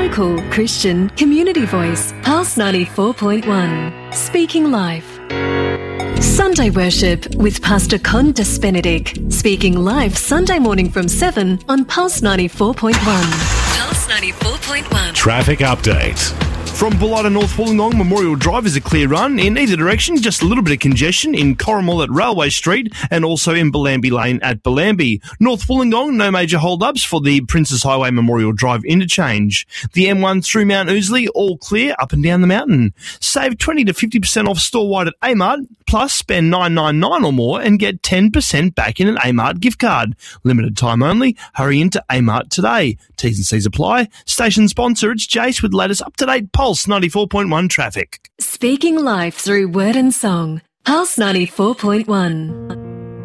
local, Christian, community voice, Pulse 94.1. Speaking Life. Sunday Worship with Pastor Condas Benedict. Speaking live Sunday morning from 7 on Pulse 94.1. Pulse 94.1. Traffic update. From Bulli to North Wollongong, Memorial Drive is a clear run in either direction, just a little bit of congestion in Corrimal at Railway Street and also in Bellambi Lane at Bellambi. North Wollongong, no major hold-ups for the Princes Highway Memorial Drive interchange. The M1 through Mount Ousley, all clear up and down the mountain. Save 20 to 50% off store-wide at Amart, plus spend $9.99 or more and get 10% back in an Amart gift card. Limited time only. Hurry into Amart today. T's and C's apply. Station sponsor, it's Jace with latest up-to-date Pulse 94.1 traffic. Speaking life through word and song. Pulse 94.1.